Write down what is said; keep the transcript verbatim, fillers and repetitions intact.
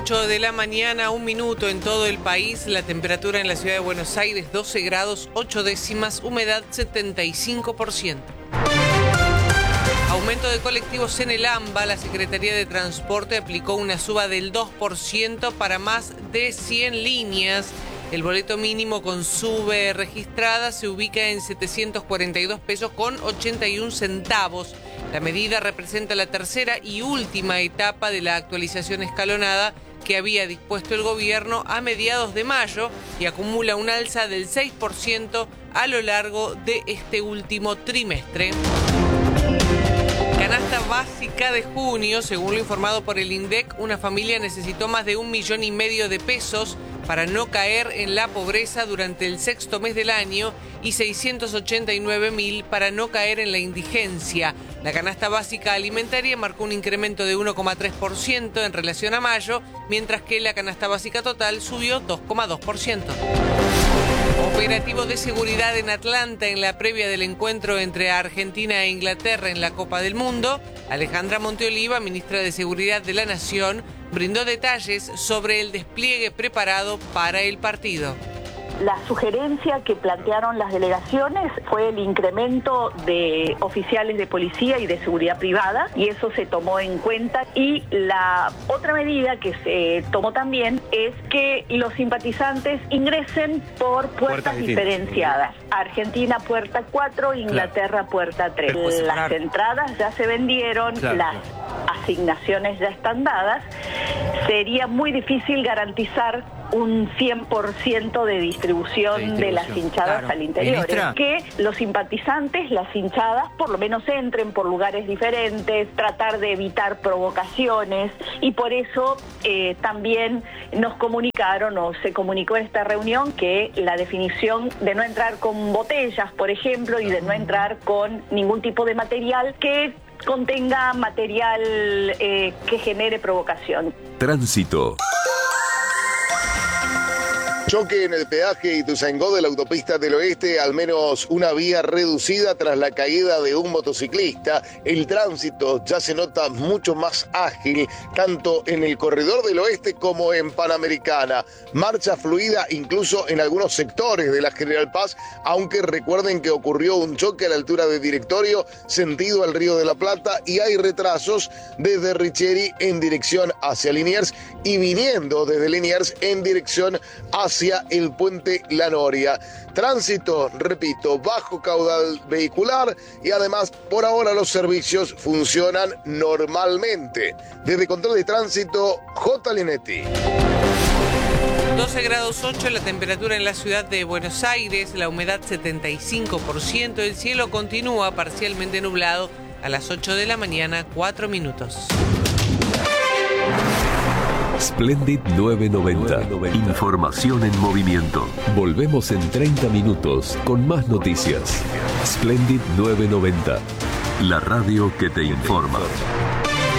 ocho de la mañana, un minuto en todo el país. La temperatura en la ciudad de Buenos Aires, doce grados, ocho décimas, humedad setenta y cinco por ciento. Aumento de colectivos en el AMBA. La Secretaría de Transporte aplicó una suba del dos por ciento para más de cien líneas. El boleto mínimo con sube registrada se ubica en setecientos cuarenta y dos pesos con ochenta y un centavos. La medida representa la tercera y última etapa de la actualización escalonada que había dispuesto el gobierno a mediados de mayo y acumula un alza del seis por ciento a lo largo de este último trimestre. Canasta básica de junio, según lo informado por el INDEC, una familia necesitó más de un millón y medio de pesos para no caer en la pobreza durante el sexto mes del año y seiscientos ochenta y nueve mil para no caer en la indigencia. La canasta básica alimentaria marcó un incremento de uno coma tres por ciento en relación a mayo, mientras que la canasta básica total subió dos coma dos por ciento. Operativo de seguridad en Atlanta en la previa del encuentro entre Argentina e Inglaterra en la Copa del Mundo. Alejandra Monteoliva, ministra de Seguridad de la Nación, brindó detalles sobre el despliegue preparado para el partido. La sugerencia que plantearon las delegaciones fue el incremento de oficiales de policía y de seguridad privada, y eso se tomó en cuenta. Y la otra medida que se tomó también es que los simpatizantes ingresen por puertas, puertas diferenciadas. Argentina puerta cuatro, Inglaterra claro. puerta tres. Las entradas ya se vendieron, claro, las asignaciones ya están dadas. Sería muy difícil garantizar un cien por ciento de distribución, de, distribución. de las hinchadas claro. al interior. ¿Ministra? Que los simpatizantes, las hinchadas, por lo menos entren por lugares diferentes, tratar de evitar provocaciones, y por eso eh, también nos comunicaron o se comunicó en esta reunión que la definición de no entrar con botellas, por ejemplo, y de no entrar con ningún tipo de material que contenga material eh, que genere provocación. Tránsito. Choque en el peaje Ituzaingó de la autopista del Oeste, al menos una vía reducida tras la caída de un motociclista. El tránsito ya se nota mucho más ágil, tanto en el corredor del Oeste como en Panamericana. Marcha fluida incluso en algunos sectores de la General Paz, aunque recuerden que ocurrió un choque a la altura de Directorio, sentido al Río de la Plata, y hay retrasos desde Richeri en dirección hacia Liniers y viniendo desde Liniers en dirección hacia hacia el puente La Noria. Tránsito, repito, bajo caudal vehicular, y además por ahora los servicios funcionan normalmente. Desde Control de Tránsito, J. Linetti. doce grados ocho la temperatura en la ciudad de Buenos Aires, la humedad setenta y cinco por ciento, el cielo continúa parcialmente nublado a las ocho de la mañana, cuatro minutos. Splendid novecientos noventa. Información en movimiento. Volvemos en treinta minutos con más noticias. Splendid novecientos noventa. La radio que te informa.